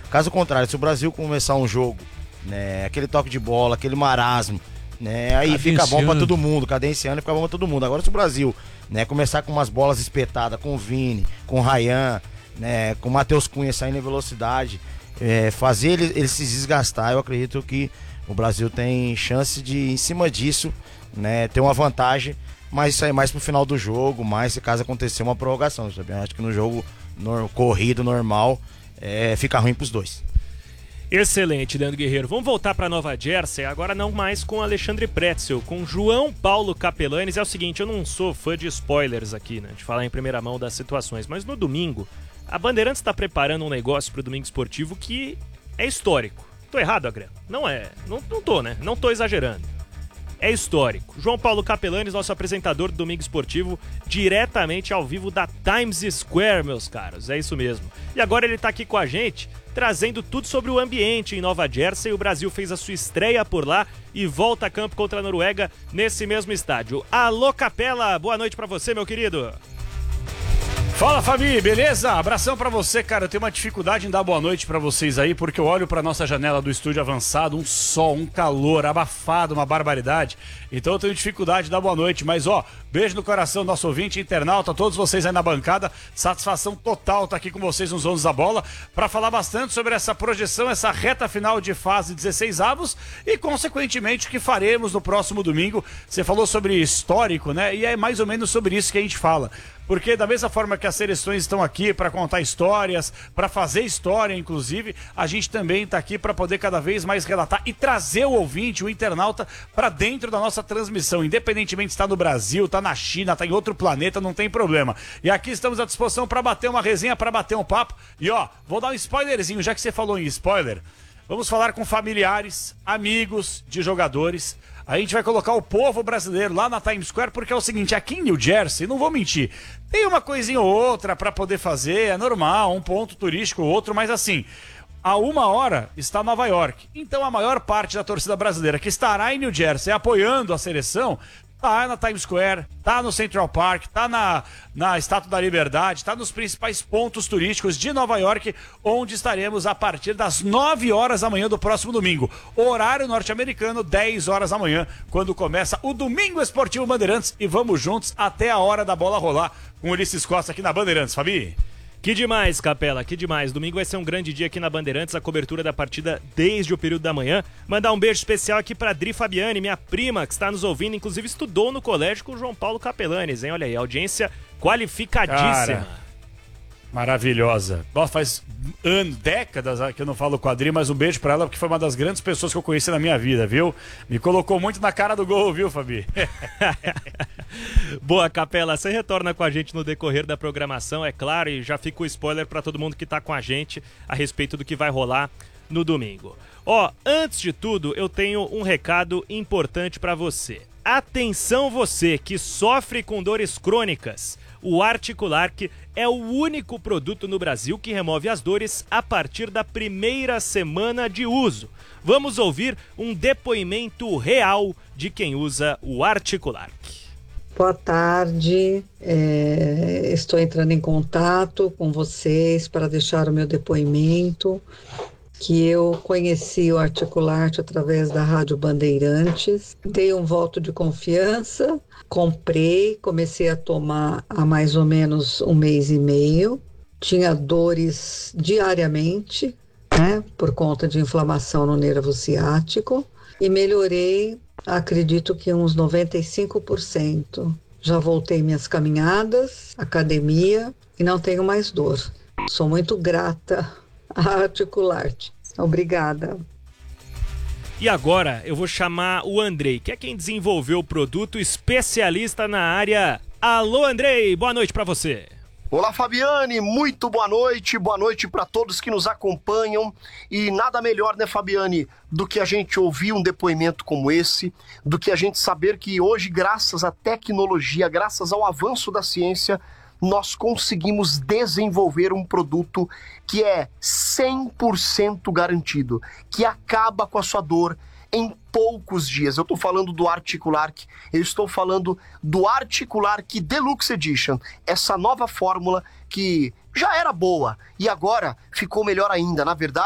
Caso contrário, se o Brasil começar um jogo, né, aquele toque de bola, aquele marasmo, né, aí fica bom pra todo mundo, cadenciando, fica bom pra todo mundo. Agora se o Brasil, né, começar com umas bolas espetadas, com o Vini, com o Ryan, né, com o Matheus Cunha saindo em velocidade, fazer ele se desgastar, eu acredito que o Brasil tem chance de, em cima disso, né, ter uma vantagem, mas isso aí mais pro final do jogo, mais se caso acontecer uma prorrogação, sabe? Eu acho que no jogo corrido, normal, fica ruim pros dois. Excelente, Leandro Guerreiro. Vamos voltar para Nova Jersey, agora não mais com Alexandre Pretzel, com João Paulo Capelanes. É o seguinte, eu não sou fã de spoilers aqui, né, de falar em primeira mão das situações, mas no domingo, a Bandeirantes está preparando um negócio pro Domingo Esportivo que é histórico. Tô errado, Agrão? Não é, não tô, né? Não tô exagerando. É histórico. João Paulo Capelanes, nosso apresentador do Domingo Esportivo, diretamente ao vivo da Times Square, meus caros. É isso mesmo. E agora ele tá aqui com a gente, trazendo tudo sobre o ambiente em Nova Jersey. O Brasil fez a sua estreia por lá e volta a campo contra a Noruega nesse mesmo estádio. Alô, Capela, boa noite pra você, meu querido. Fala, Fabi, beleza? Abração pra você, cara. Eu tenho uma dificuldade em dar boa noite pra vocês aí, porque eu olho pra nossa janela do estúdio avançado, um sol, um calor, abafado, uma barbaridade. Então eu tenho dificuldade de dar boa noite, mas beijo no coração do nosso ouvinte, internauta, todos vocês aí na bancada. Satisfação total estar aqui com vocês nos Donos da Bola, pra falar bastante sobre essa projeção, essa reta final de fase 16avos e, consequentemente, o que faremos no próximo domingo. Você falou sobre histórico, né? E é mais ou menos sobre isso que a gente fala. Porque da mesma forma que as seleções estão aqui para contar histórias, para fazer história, inclusive, a gente também está aqui para poder cada vez mais relatar e trazer o ouvinte, o internauta, para dentro da nossa transmissão. Independentemente se está no Brasil, está na China, está em outro planeta, não tem problema. E aqui estamos à disposição para bater uma resenha, para bater um papo. E vou dar um spoilerzinho, já que você falou em spoiler. Vamos falar com familiares, amigos de jogadores. A gente vai colocar o povo brasileiro lá na Times Square, porque é o seguinte, aqui em New Jersey, não vou mentir, tem uma coisinha ou outra para poder fazer, é normal, um ponto turístico ou outro, mas assim, a 1 hora está Nova York. Então a maior parte da torcida brasileira que estará em New Jersey apoiando a seleção, tá na Times Square, tá no Central Park, tá na Estátua da Liberdade, tá nos principais pontos turísticos de Nova York, onde estaremos a partir das 9 horas da manhã do próximo domingo. Horário norte-americano, 10 horas da manhã, quando começa o Domingo Esportivo Bandeirantes. E vamos juntos até a hora da bola rolar com o Ulisses Costa aqui na Bandeirantes, Fabi. Que demais, Capela, que demais. Domingo vai ser um grande dia aqui na Bandeirantes, a cobertura da partida desde o período da manhã. Mandar um beijo especial aqui pra Dri Fabiani, minha prima, que está nos ouvindo, inclusive estudou no colégio com o João Paulo Capelanes, hein? Olha aí, audiência qualificadíssima. Cara, maravilhosa. Faz décadas que eu não falo com a Adri, mas um beijo pra ela, porque foi uma das grandes pessoas que eu conheci na minha vida, viu? Me colocou muito na cara do gol, viu, Fabi? Boa, Capela, você retorna com a gente no decorrer da programação, é claro, e já fica o spoiler pra todo mundo que tá com a gente a respeito do que vai rolar no domingo. Antes de tudo, eu tenho um recado importante pra você. Atenção você que sofre com dores crônicas. O Articulark é o único produto no Brasil que remove as dores a partir da primeira semana de uso. Vamos ouvir um depoimento real de quem usa o Articulark. Boa tarde, estou entrando em contato com vocês para deixar o meu depoimento, que eu conheci o Articulark através da Rádio Bandeirantes, dei um voto de confiança, comprei, comecei a tomar há mais ou menos 1 mês e meio, tinha dores diariamente, né, por conta de inflamação no nervo ciático, e melhorei, acredito que uns 95%. Já voltei minhas caminhadas, academia, e não tenho mais dor. Sou muito grata a Articulark. Obrigada. E agora eu vou chamar o Andrei, que é quem desenvolveu o produto, especialista na área. Alô, Andrei, boa noite pra você. Olá, Fabiane, muito boa noite para todos que nos acompanham. E nada melhor, né, Fabiane, do que a gente ouvir um depoimento como esse, do que a gente saber que hoje, graças à tecnologia, graças ao avanço da ciência, nós conseguimos desenvolver um produto que é 100% garantido, que acaba com a sua dor em poucos dias. Eu estou falando do Articulark, eu estou falando do Articulark Deluxe Edition, essa nova fórmula que já era boa e agora ficou melhor ainda. Na verdade,